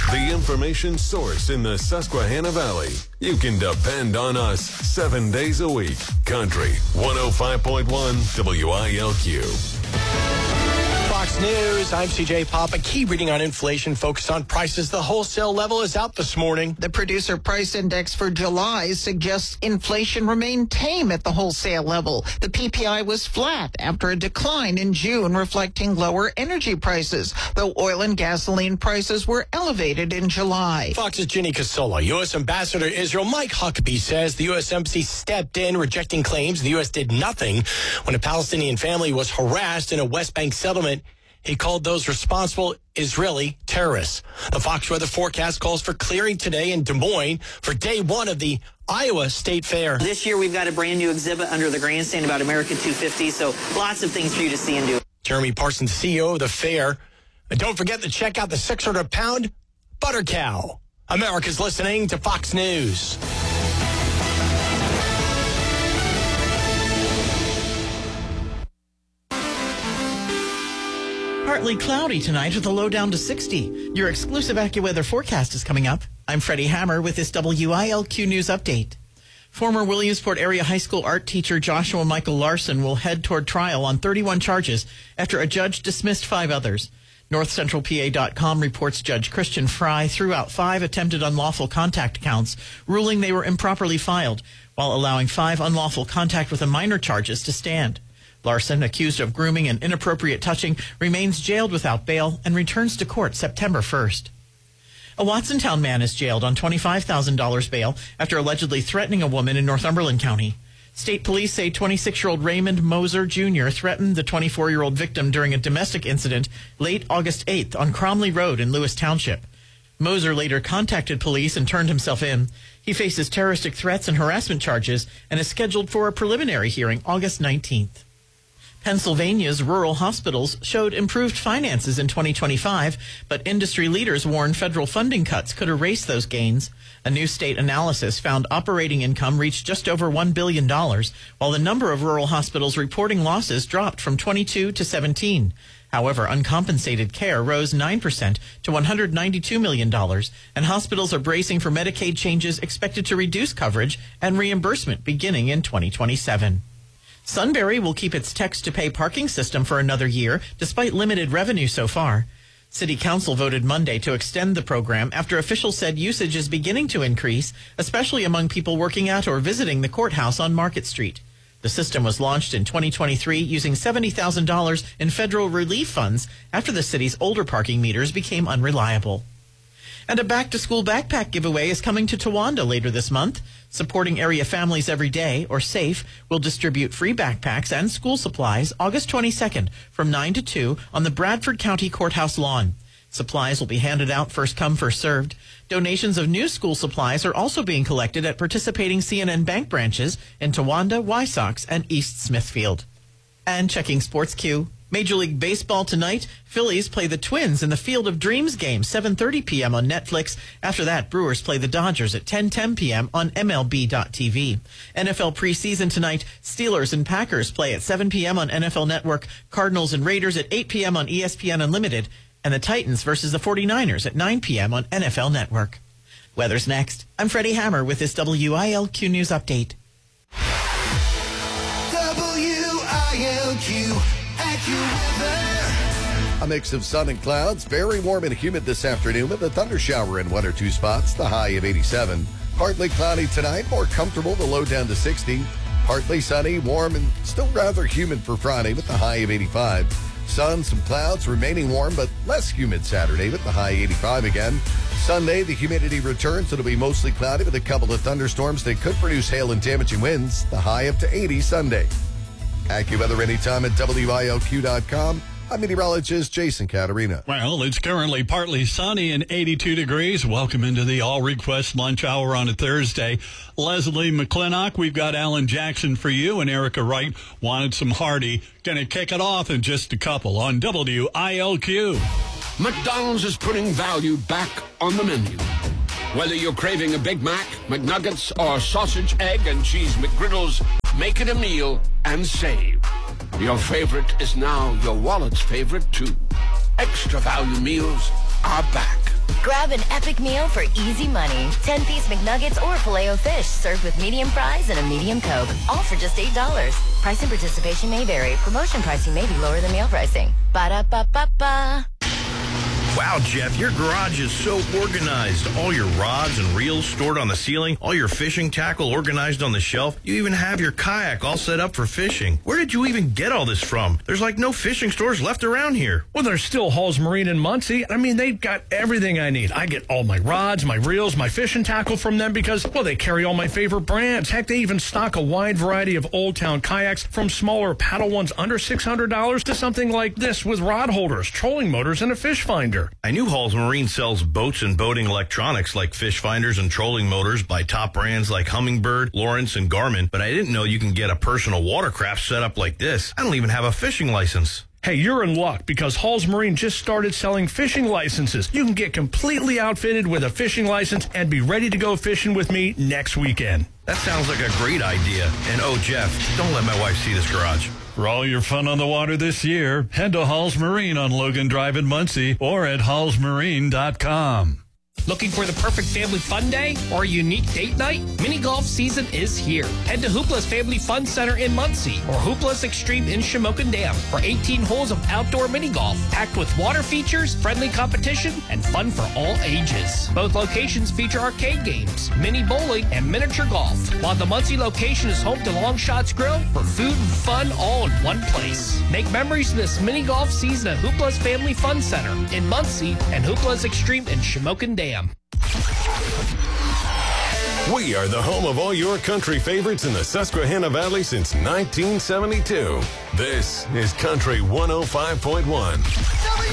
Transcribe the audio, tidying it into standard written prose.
the information source in the Susquehanna Valley. You can depend on us 7 days a week. Country 105.1 WILQ. Fox News, I'm CJ Pop. A key reading on inflation focused on prices. The wholesale level is out this morning. The producer price index for July suggests inflation remained tame at the wholesale level. The PPI was flat after a decline in June, reflecting lower energy prices, though oil and gasoline prices were elevated in July. Fox's Ginny Casola. U.S. Ambassador to Israel Mike Huckabee says the U.S. Embassy stepped in, rejecting claims the U.S. did nothing when a Palestinian family was harassed in a West Bank settlement. He called those responsible Israeli terrorists. The Fox weather forecast calls for clearing today in Des Moines for day one of the Iowa State Fair. This year we've got a brand new exhibit under the grandstand about America 250, so lots of things for you to see and do. Jeremy Parsons, CEO of the fair. And don't forget to check out the 600-pound butter cow. America's listening to Fox News. Partly cloudy tonight with a low down to 60. Your exclusive AccuWeather forecast is coming up. I'm Freddie Hammer with this WILQ News Update. Former Williamsport Area High School art teacher Joshua Michael Larson will head toward trial on 31 charges after a judge dismissed 5 others. NorthCentralPA.com reports Judge Christian Fry threw out 5 attempted unlawful contact counts, ruling they were improperly filed, while allowing 5 unlawful contact with a minor charges to stand. Larson, accused of grooming and inappropriate touching, remains jailed without bail and returns to court September 1st. A Watsontown man is jailed on $25,000 bail after allegedly threatening a woman in Northumberland County. State police say 26-year-old Raymond Moser Jr. threatened the 24-year-old victim during a domestic incident late August 8th on Cromley Road in Lewis Township. Moser later contacted police and turned himself in. He faces terroristic threats and harassment charges and is scheduled for a preliminary hearing August 19th. Pennsylvania's rural hospitals showed improved finances in 2025, but industry leaders warn federal funding cuts could erase those gains. A new state analysis found operating income reached just over $1 billion, while the number of rural hospitals reporting losses dropped from 22 to 17. However, uncompensated care rose 9% to $192 million, and hospitals are bracing for Medicaid changes expected to reduce coverage and reimbursement beginning in 2027. Sunbury will keep its text-to-pay parking system for another year, despite limited revenue so far. City Council voted Monday to extend the program after officials said usage is beginning to increase, especially among people working at or visiting the courthouse on Market Street. The system was launched in 2023 using $70,000 in federal relief funds after the city's older parking meters became unreliable. And a back-to-school backpack giveaway is coming to Towanda later this month. Supporting Area Families Every Day, or SAFE, will distribute free backpacks and school supplies August 22nd from 9 to 2 on the Bradford County Courthouse lawn. Supplies will be handed out first come, first served. Donations of new school supplies are also being collected at participating CNN Bank branches in Towanda, Wysox, and East Smithfield. And checking Sports Q. Major League Baseball tonight. Phillies play the Twins in the Field of Dreams game, 7:30 p.m. on Netflix. After that, Brewers play the Dodgers at 10:10 p.m. on MLB.tv. NFL preseason tonight. Steelers and Packers play at 7 p.m. on NFL Network. Cardinals and Raiders at 8 p.m. on ESPN Unlimited. And the Titans versus the 49ers at 9 p.m. on NFL Network. Weather's next. I'm Freddie Hammer with this WILQ News Update. WILQ. AccuWeather. A mix of sun and clouds, very warm and humid this afternoon with a thunder shower in 1 or 2 spots, the high of 87. Partly cloudy tonight, more comfortable, the low down to 60. Partly sunny, warm, and still rather humid for Friday with the high of 85. Sun, some clouds, remaining warm, but less humid Saturday with the high 85 again. Sunday, the humidity returns. It'll be mostly cloudy with a couple of thunderstorms that could produce hail and damaging winds, the high up to 80 Sunday. AccuWeather anytime at WILQ.com. I'm meteorologist Jason Caterina. Well, it's currently partly sunny and 82 degrees. Welcome into the All Request Lunch Hour on a Thursday. Leslie McClintock, we've got Alan Jackson for you, and Erica Wright wanted some Hardy. Gonna kick it off in just a couple on WILQ. McDonald's is putting value back on the menu. Whether you're craving a Big Mac, McNuggets, or sausage, egg, and cheese McGriddles, make it a meal and save. Your favorite is now your wallet's favorite, too. Extra value meals are back. Grab an epic meal for easy money. 10-piece McNuggets or Filet-O-Fish served with medium fries and a medium Coke. All for just $8. Price and participation may vary. Promotion pricing may be lower than meal pricing. Ba-da-ba-ba-ba. Wow, Jeff, your garage is so organized. All your rods and reels stored on the ceiling, all your fishing tackle organized on the shelf. You even have your kayak all set up for fishing. Where did you even get all this from? There's like no fishing stores left around here. Well, there's still Hall's Marine in Muncie. I mean, they've got everything I need. I get all my rods, my reels, my fishing tackle from them because, well, they carry all my favorite brands. Heck, they even stock a wide variety of Old Town kayaks from smaller paddle ones under $600 to something like this with rod holders, trolling motors, and a fish finder. I knew Hall's Marine sells boats and boating electronics like fish finders and trolling motors by top brands like Humminbird, Lawrence, and Garmin, but I didn't know you can get a personal watercraft set up like this. I don't even have a fishing license. Hey, you're in luck because Hall's Marine just started selling fishing licenses. You can get completely outfitted with a fishing license and be ready to go fishing with me next weekend. That sounds like a great idea. And oh, Jeff, don't let my wife see this garage. For all your fun on the water this year, head to Hall's Marine on Logan Drive in Muncie or at hallsmarine.com. Looking for the perfect family fun day or a unique date night? Mini golf season is here. Head to Hoopla's Family Fun Center in Muncie or Hoopla's Extreme in Shamokin Dam for 18 holes of outdoor mini golf, packed with water features, friendly competition, and fun for all ages. Both locations feature arcade games, mini bowling, and miniature golf, while the Muncie location is home to Long Shots Grill for food and fun all in one place. Make memories this mini golf season at Hoopla's Family Fun Center in Muncie and Hoopla's Extreme in Shamokin Dam. We are the home of all your country favorites in the Susquehanna Valley since 1972. This is Country 105.1.